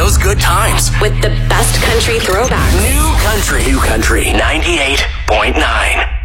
those good times. With the best country throwbacks. New Country 98.9.